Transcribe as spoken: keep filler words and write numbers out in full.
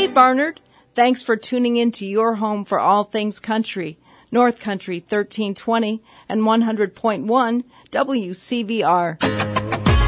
Kate Barnard, thanks for tuning in to your home for all things country, North Country thirteen twenty and one hundred point one W C V R.